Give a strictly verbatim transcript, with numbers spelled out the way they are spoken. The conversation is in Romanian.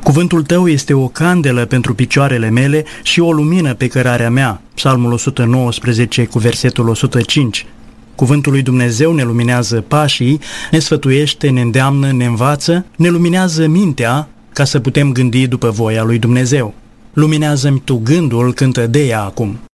Cuvântul tău este o candelă pentru picioarele mele și o lumină pe cărarea mea. Psalmul o sută nouăsprezece cu versetul o sută cinci. Cuvântul lui Dumnezeu ne luminează pașii, ne sfătuiește, ne îndeamnă, ne învață, ne luminează mintea ca să putem gândi după voia lui Dumnezeu. Luminează-mi tu gândul, cântă Dea acum.